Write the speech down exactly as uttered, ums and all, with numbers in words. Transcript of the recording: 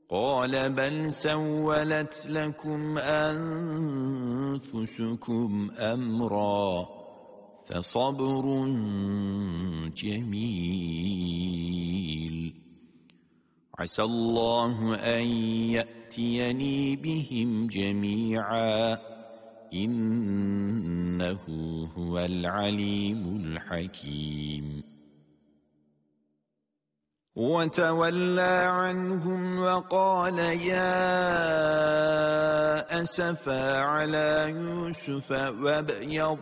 قال بل سولت لكم أنفسكم أمرا فصبر جميل عسى الله أن يأتيني بهم جميعا إنه هو العليم الحكيم وتولى عنهم وقال يا أسفا على يوسف وابيض